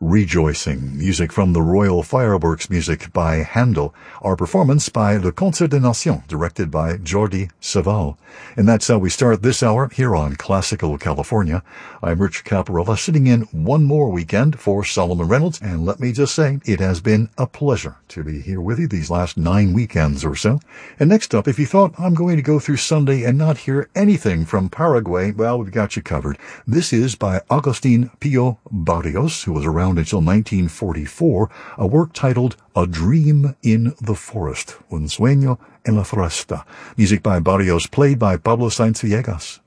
Rejoicing, music from the Royal Fireworks music by Handel. Our performance by Le Concert des Nations, directed by Jordi Savall. And that's how we start this hour here on Classical California. I'm Rich Caparella, sitting in one more weekend for Solomon Reynolds, and let me just say, it has been a pleasure to be here with you these last 9 weekends or so. And next up, if you thought I'm going to go through Sunday and not hear anything from Paraguay, well, we've got you covered. This is by Agustin Pio Barrios, who was around until 1944, a work titled A Dream in the Forest, Un Sueño en la Foresta. Music by Barrios, played by Pablo Sainz Villegas.